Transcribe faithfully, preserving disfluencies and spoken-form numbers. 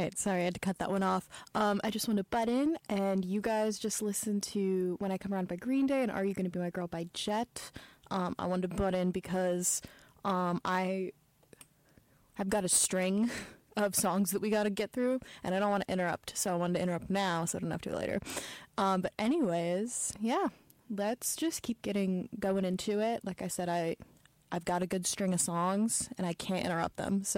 right, sorry, I had to cut that one off. Um, I just wanted to butt in, and you guys just listen to When I Come Around by Green Day and Are You Gonna Be My Girl by Jet. Um, I wanted to butt in because um, I have got a string of songs that we got to get through, and I don't want to interrupt, so I wanted to interrupt now so I don't have to later. Um, but anyways, yeah, let's just keep getting going into it. Like I said, I, I've got a good string of songs, and I can't interrupt them, so